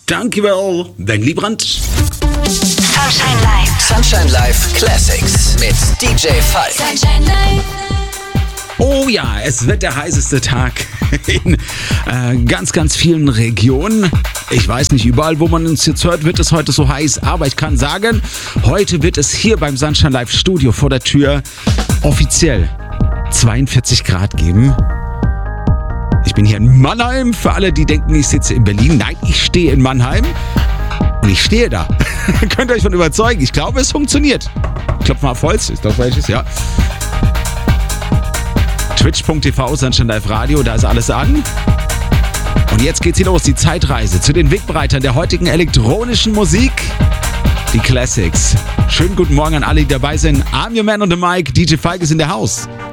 Dankjewel, Ben Liebrand. Sunshine Live. Sunshine Live Classics mit DJ Falk. Sunshine Live. Oh ja, es wird der heißeste Tag in ganz, ganz vielen Regionen. Ich weiß nicht, überall, wo man uns jetzt hört, wird es heute so heiß. Aber ich kann sagen, heute wird es hier beim Sunshine Live Studio vor der Tür offiziell 42 Grad geben. Ich bin hier in Mannheim. Für alle, die denken, ich sitze in Berlin. Nein, ich stehe in Mannheim. Und ich stehe da. Könnt ihr euch von überzeugen. Ich glaube, es funktioniert. Klopf mal auf Holz. Ist doch welches, ja. Twitch.tv, Sunshine Live Radio, da ist alles an. Und jetzt geht's hier los, die Zeitreise zu den Wegbereitern der heutigen elektronischen Musik, die Classics. Schönen guten Morgen an alle, die dabei sind. I'm your man on the mic, DJ Falk ist in der Haus.